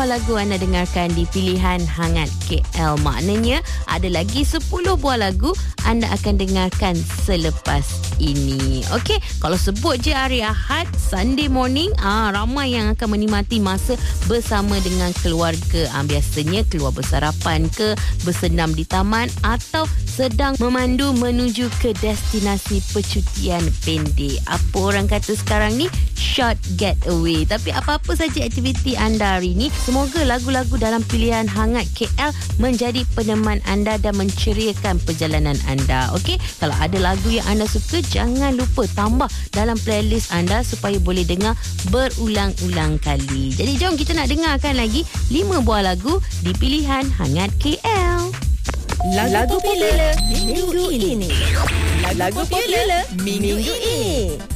buah lagu anda dengarkan di Pilihan Hangat KL. Maknanya ada lagi 10 buah lagu anda akan dengarkan selepas ini. Okey, kalau sebut je hari Ahad, Sunday morning, ramai yang akan menikmati masa bersama dengan keluarga. Biasanya keluar bersarapan ke, bersenam di taman atau sedang memandu menuju ke destinasi percutian pendek. Apa orang kata sekarang ni? Short getaway. Tapi apa-apa saja aktiviti anda hari ini, semoga lagu-lagu dalam Pilihan Hangat KL menjadi peneman anda dan menceriakan perjalanan anda. Okey, kalau ada lagu yang anda suka, jangan lupa tambah dalam playlist anda supaya boleh dengar berulang-ulang kali. Jadi jom kita nak dengarkan lagi 5 buah lagu di Pilihan Hangat KL. Lagu popular minggu ini. Lagu popular minggu ini.